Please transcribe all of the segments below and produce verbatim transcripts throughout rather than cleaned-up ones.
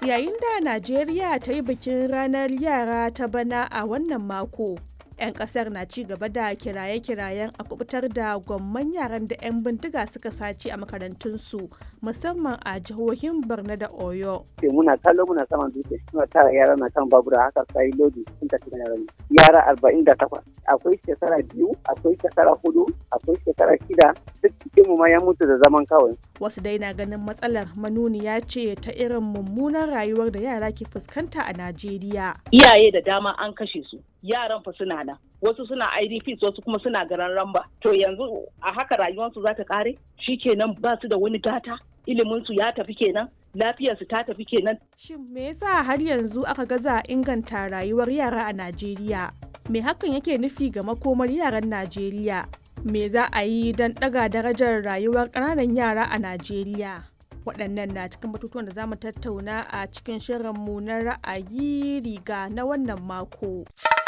yayin da Najeriya ta yi bikin ranar yara ta bana a wannan mako, 'yan kasar na ci gaba da kiraye-kirayen a kubutar da gwamman yaran da 'yan bindiga suka sace a makarantunsu, musamman a jihohin Borno da Oyo. Muna kallo muna saman dutse suna tara yara na kan babura haka sai lodi sun tafi da yaran. Yara arba'in da takwas. Akwai shekara biyu, akwai shekara hudu, akwai shekara shida, duk cikin mu ma ya mutu da zaman kawai. Wasu dai na ganin matsalar manuniya ce ta irin mummunan rayuwar da yara ke fuskanta a Najeriya. Iyaye da dama an kashe su. Yaran fa suna nan, wasu suna I D Ps, wasu kuma suna garan ramba. To yanzu a haka rayuwarsu za ta kare? Shikenan ba su da wani gata, iliminsu ya tafi kenan, lafiyarsu ta tafi kenan. Shin me yasa har yanzu aka gaza inganta rayuwar yara a Najeriya? Me hakan yake nufi ga makomar yaran Najeriya? Me za a yi don ɗaga darajar rayuwar ƙananan yara a Najeriya? Waɗannan na cikin batutuwan da za mu tattauna a cikin shirinmu na ra'ayi riga na wannan mako.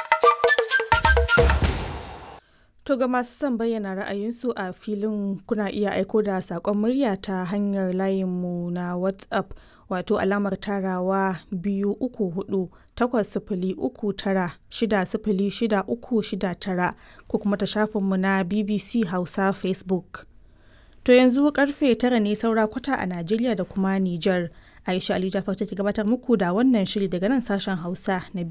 To ga masu son bayyana ra'ayinsu a filin kuna iya aiko da saƙon murya ta hanyar layinmu na WhatsApp wato alamar tarawa biyu uku hudu takwas sifili uku tara shida sifili shida uku shida tara ko kuma ta shafinmu na B B C Hausa Facebook. To yanzu karfe tara ne saura kwata a Najeriya da kuma Nijar. Aisha Ali Jafar take gabatar muku da wannan shiri daga nan sashen Hausa na